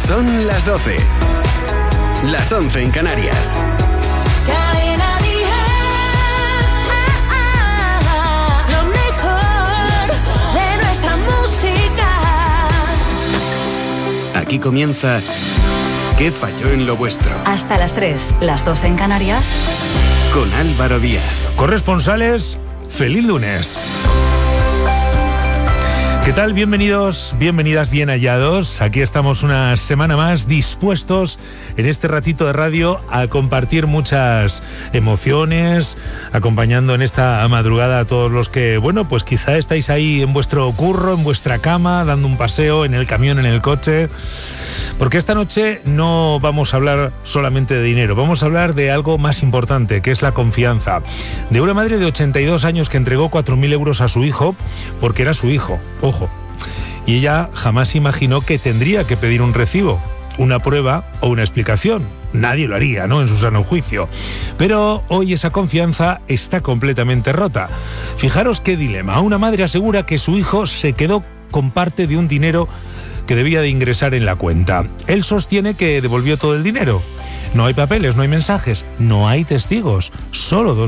Son las 12. Las 11 en Canarias. Lo mejor de nuestra música. Aquí comienza ¿Qué falló en lo vuestro? Hasta las 3, las 2 en Canarias. Con Álvaro Díaz. Corresponsales, feliz lunes. ¿Qué tal? Bienvenidos, bienvenidas, bien hallados. Aquí estamos una semana más dispuestos en este ratito de radio a compartir muchas emociones, acompañando en esta madrugada a todos los que, bueno, pues quizá estáis ahí en vuestro curro, en vuestra cama, dando un paseo, en el camión, en el coche. Porque esta noche no vamos a hablar solamente de dinero, vamos a hablar de algo más importante, que es la confianza. De una madre de 82 años que entregó 4.000 euros a su hijo, porque era su hijo, ojo. Y ella jamás imaginó que tendría que pedir un recibo, una prueba o una explicación. Nadie lo haría, ¿no?, en su sano juicio. Pero hoy esa confianza está completamente rota. Fijaros qué dilema. Una madre asegura que su hijo se quedó con parte de un dinero que debía de ingresar en la cuenta. Él sostiene que devolvió todo el dinero. No hay papeles, no hay mensajes, no hay testigos, solo dos